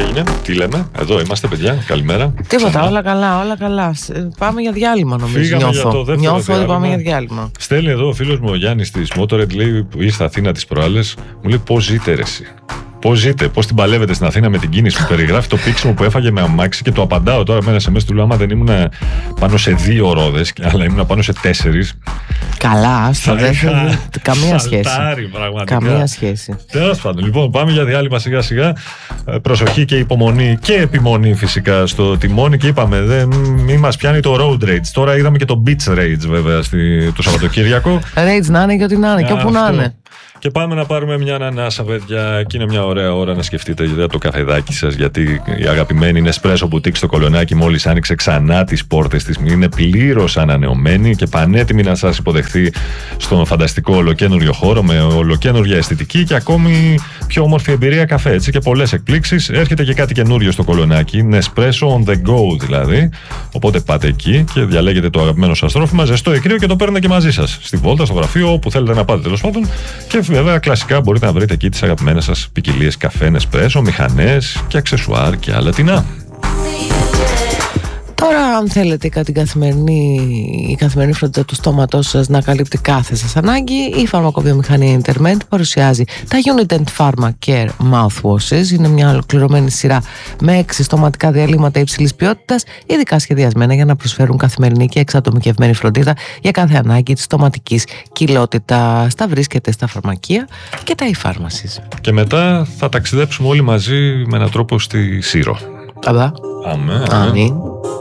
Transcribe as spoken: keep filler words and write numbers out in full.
έγινε, τι λέμε, εδώ είμαστε παιδιά, καλημέρα. Τίποτα, Ξανά. όλα καλά, όλα καλά. Πάμε για διάλειμμα νομίζω. Φύγαμε νιώθω για το δεύτερο νιώθω ότι διάλειμμα. πάμε για διάλειμμα. Στέλνει εδώ ο φίλος μου ο Γιάννης της Motorhead, λέει, που ήρθε Αθήνα τις προάλλες, μου λέει πώς ζείτε ρε εσύ. Πώς ζείτε, πώς την παλεύετε στην Αθήνα με την κίνηση που περιγράφει το πήξιμο που έφαγε με αμάξι και το απαντάω τώρα με ένα ες εμ ες του λέω άμα δεν ήμουν πάνω σε δύο ρόδες, αλλά ήμουν πάνω σε τέσσερις. Καλά, στο δεύτερο. Καμία σχέση. Σαλτάρι, πραγματικά. Καμία σχέση. Τέλος πάντων, λοιπόν, πάμε για διάλειμμα σιγά σιγά. Προσοχή και υπομονή και επιμονή φυσικά στο τιμόνι. Και είπαμε, δεν μη μας πιάνει το road rage. Τώρα είδαμε και το beach rage βέβαια στη, το Σαββατοκύριακο. Rage να είναι και ό,τι να είναι, και όπου να είναι. Και πάμε να πάρουμε μια ανανάσα, παιδιά. Και είναι μια ωραία ώρα να σκεφτείτε για το καφεδάκι σας. Γιατί η αγαπημένη Nespresso Boutique στο Κολονάκι μόλις άνοιξε ξανά τις πόρτες της. Είναι πλήρως ανανεωμένη και πανέτοιμη να σας υποδεχθεί στον φανταστικό ολοκένουργιο χώρο με ολοκένουργια αισθητική και ακόμη πιο όμορφη εμπειρία καφέ. Έτσι, και πολλές εκπλήξεις. Έρχεται και κάτι καινούριο στο Κολονάκι. Nespresso on the go δηλαδή. Οπότε πάτε εκεί και διαλέγετε το αγαπημένο σας τρόφιμα, ζεστό ή κρύο και το παίρνετε και μαζί σας. Στη βόλτα, στο γραφείο, όπου θέλετε να πάτε τέλος πάντων. Και βέβαια, κλασικά μπορείτε να βρείτε εκεί τις αγαπημένες σας ποικιλίες καφέ, Nespresso, μηχανές και αξεσουάρ και άλλα τινά. Τώρα, αν θέλετε την καθημερινή, η καθημερινή φροντίδα του στόματός σας να καλύπτει κάθε σας ανάγκη, η φαρμακοβιομηχανία Intermed παρουσιάζει τα Unident Pharma Care Mouthwashes. Είναι μια ολοκληρωμένη σειρά με έξι στοματικά διαλύματα υψηλής ποιότητας, ειδικά σχεδιασμένα για να προσφέρουν καθημερινή και εξατομικευμένη φροντίδα για κάθε ανάγκη της στοματικής κοιλότητας. Τα βρίσκεται στα φαρμακεία και τα e-pharmacies. Και μετά θα ταξιδέψουμε όλοι μαζί με έναν τρόπο στη Σύρο. Αμπά. Αμέ. Αμήν.